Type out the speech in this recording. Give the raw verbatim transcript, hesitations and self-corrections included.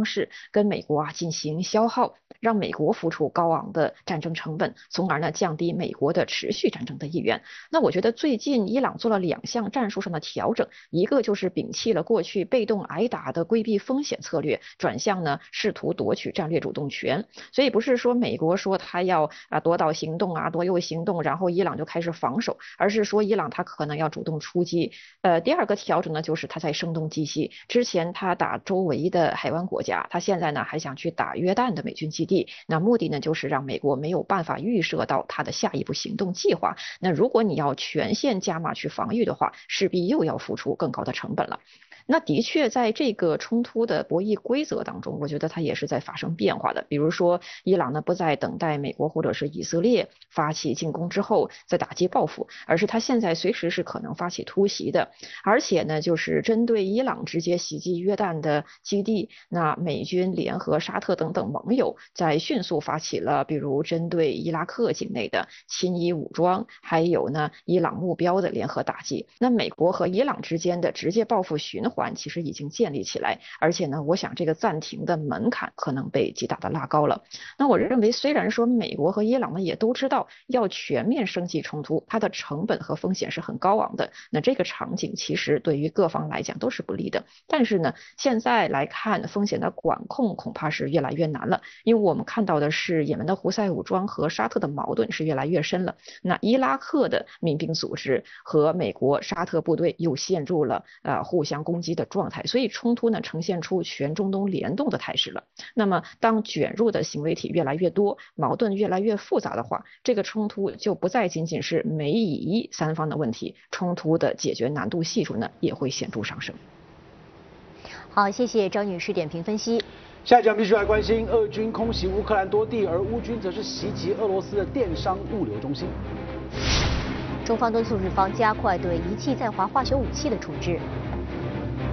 式跟美国啊进行消耗，让美国付出高昂的战争成本，从而呢降低美国的持续战争的意愿。那我觉得最近伊朗做了两项战术上的调整，一个就是摒弃了过去被动挨打的规避风险策略，转向呢试图夺取战略主动权。所以不是说美国说他要啊夺岛行动啊夺右行动，然后伊朗就开始防守，而是说伊朗他可能要主动出击。呃，第二个调整呢就是他在声东击西，之前他打周围的海湾国家，他现在呢还想去打约旦的美军基地，那目的呢就是让美国没有办法预设到他的下一步行动计划。那如果你要全线加码去防御的话，势必又要付出更高的成本了。那的确，在这个冲突的博弈规则当中，我觉得它也是在发生变化的。比如说，伊朗呢不再等待美国或者是以色列发起进攻之后再打击报复，而是它现在随时是可能发起突袭的。而且呢，就是针对伊朗直接袭击约旦的基地，那美军联合沙特等等盟友在迅速发起了，比如针对伊拉克境内的亲伊武装，还有呢伊朗目标的联合打击。那美国和伊朗之间的直接报复循环其实已经建立起来，而且呢，我想这个暂停的门槛可能被极大的拉高了。那我认为，虽然说美国和伊朗呢也都知道要全面升级冲突，它的成本和风险是很高昂的，那这个场景其实对于各方来讲都是不利的。但是呢，现在来看风险的管控恐怕是越来越难了，因为我们看到的是也门的胡塞武装和沙特的矛盾是越来越深了。那伊拉克的民兵组织和美国沙特部队又陷入了呃互相攻击的状态，所以冲突呢呈现出全中东联动的态势了。那么当卷入的行为体越来越多，矛盾越来越复杂的话，这个冲突就不再仅仅是美以三方的问题，冲突的解决难度系数呢也会显著上升。 好，谢谢张女士点评分析。 下一讲必须来关心，俄军空袭乌克兰多地，而乌军则是袭击俄罗斯的电商物流中心。 中方敦促日方加快对遗弃在华化学武器的处置。